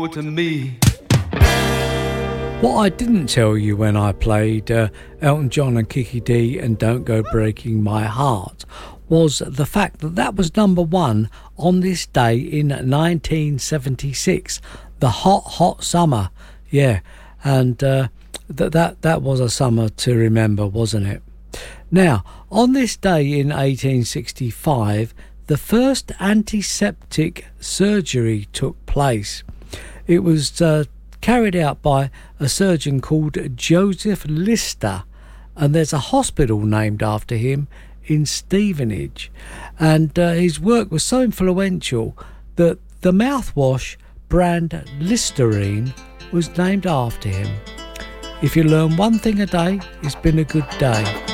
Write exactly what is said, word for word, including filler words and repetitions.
to me. What I didn't tell you when I played uh, Elton John and Kiki Dee and Don't Go Breaking My Heart was the fact that that was number one on this day in nineteen seventy-six, the hot, hot summer. Yeah, and uh, that that that was a summer to remember, wasn't it? Now, on this day in eighteen sixty-five, the first antiseptic surgery took place. It was uh, carried out by a surgeon called Joseph Lister, and there's a hospital named after him in Stevenage. And uh, his work was so influential that the mouthwash brand Listerine was named after him. If you learn one thing a day, it's been a good day.